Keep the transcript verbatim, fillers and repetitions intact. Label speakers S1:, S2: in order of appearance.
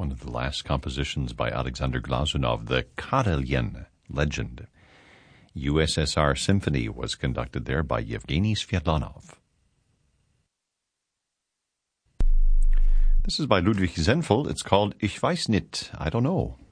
S1: one of the last compositions by Alexander Glazunov, the Karelien Legend. U S S R Symphony was conducted there by Yevgeny Sviatlanov. This is by Ludwig Zenfeld. It's called Ich weiß nicht, I don't know.